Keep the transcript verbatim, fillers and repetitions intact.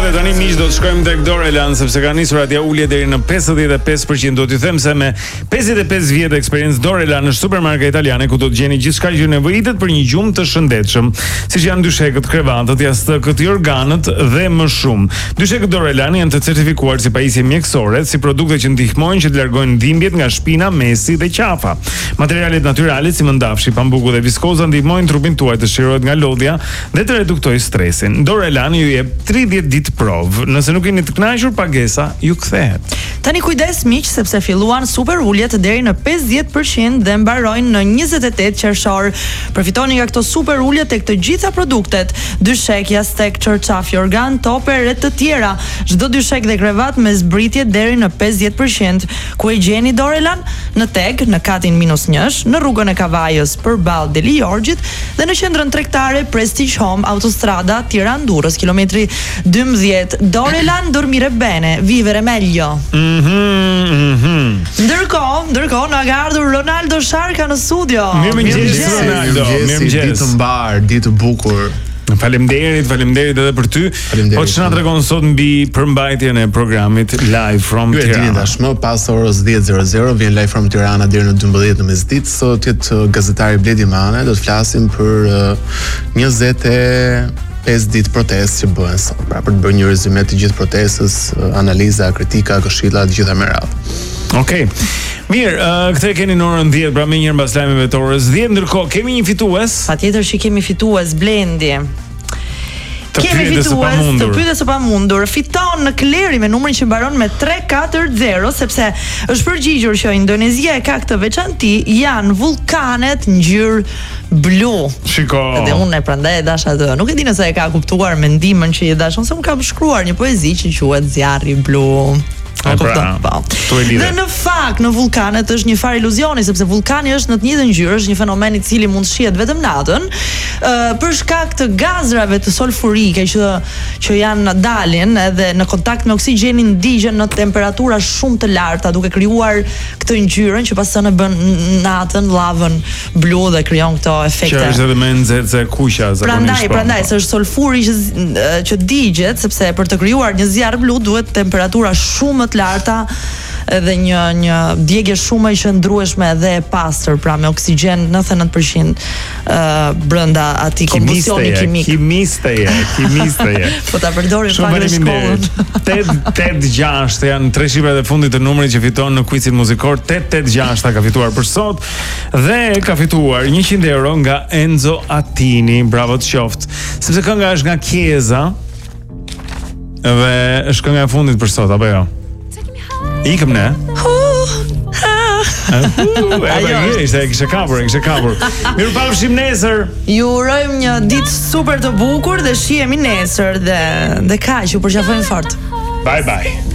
dhe tani miq do të shkojmë tek Dorelan sepse ka nisur atje ulje deri në pesëdhjetë e pesë përqind. Do t'ju them se me pesëdhjetë e pesë vjet eksperiencë Dorelan është supermarket italiane ku do të gjeni gjithçka që ju nevojitet për një gjumë të shëndetshëm, siç janë dyshekët, krevatët, jastëkët, jorganët dhe më shumë. Dyshekët Dorelan janë të certifikuar si pajisje mjekësore, si produkte që ndihmojnë që të largojnë dhimbjet nga shpina, mesi dhe qafa. Materialet natyrale si mëndafshi, pambuku dhe viskoza ndihmojnë trupin tuaj të shirohet nga lodhja dhe të reduktojë stresin. Dorelan ju jep tridhjetë ditë provë. Nëse nuk jeni të kënaqur, pagesa ju kthehet. Tani kujdes miq sepse filluan super uljet deri në pesëdhjetë përqind dhe mbarojnë në njëzet e tetë qershor. Përfitoni nga këto super ulje tek të gjitha produktet: dyshek, jastek, çorçaf, jorgan, toper e të tjera. Çdo dyshek dhe krevat me zbritje deri në pesëdhjetë përqind. Ku e gjeni Dorelan? Në Teg, në katin minus njësh, në rrugën e Kavajës përballë Deli Jorgjit dhe në qendrën tregtare Prestige Home, autostrada Tiranë-Durrës, kilometri dymbëdhjetë. Dorelan dormire bene, vivere meglio. Mhm, mhm. Ndërkohë, ndërkohë na ka ardhur Ronaldo Sharka në studio. Mirëmëngjes Ronaldo, mirëmëngjes. Ditë mbar, ditë bukur. Faleminderit, faleminderit edhe për ty. Po ç'na tregon sot mbi përmbajtjen e programit Live from Tirana? Ju e dini tashmë, pas orës dhjetë e zero vjen Live from Tirana deri në dymbëdhjetë në mesditë. Sot jetë gazetari Bledi Mane, do të flasim për uh, njëzet e pesë ditë protestë që bëhen sot. Pra për të bërë një rezume të gjithë protestës, analiza, kritika, këshilla, të gjitha me radhë. Okej. Okay. Mirë, uh, këtë e keni në orën dhjetë, pra më njëherë mbas lajmeve të orës dhjetë. Ndërkohë kemi një fitues. Patjetër që kemi fitues, Blendi. Të kemi fitues të pyetë së pamundur. Fiton në Kleri me numrin që mbaron me tre katër zero, sepse është përgjigjur që Indonezia e ka këtë veçanti, janë vulkanet ngjyrë blu. Shiko. Dhe unë prandaj e dash atë. Nuk e di nëse e ka kuptuar mendimin që i dash, ose unë kam shkruar një poezi që quhet Zjarri blu. Pra, dhe në fakt në vulkanet është një far iluzioni, sepse vulkani është në të njëjtën ngjyrë, është një fenomen i cili mund shihet vetëm natën, uh, për shkak të gazrave të sulfurike që që janë dalin edhe në kontakt me oksigjenin digjen në temperatura shumë të larta, duke krijuar këtë ngjyrën që pastaj e bën natën llavën blu dhe krijon këto efekte. Që është edhe më nxehtë se kuqja zakonisht. Prandaj, prandaj se është sulfuri që që digjet, sepse për të krijuar një zjarr blu duhet temperatura shumë të larta edhe një një djegje shumë e qëndrueshme dhe e pastër, pra me oksigjen nëntëdhjetë e nëntë përqind uh, brenda atij kombustioni kimik. Kimiste je, kimiste je. Po ta përdorim pak në shkollën. tetë gjashtë janë tre shifrat e fundit të numrit që fiton në quizin muzikor. tetë tetë gjashtë ka fituar për sot dhe ka fituar njëqind euro nga Enzo Attini. Bravo të qoftë. Sepse kënga është nga Chiesa dhe është kënga e fundit për sot, apo jo? Ikëm ne? Ajo ishte, e kishe kapur, e kishe kapur. Miru pafshim nesër. Ju urojmë një ditë super të bukur dhe shihemi nesër dhe dhe kaq, ju përqafojmë fort. Bye bye.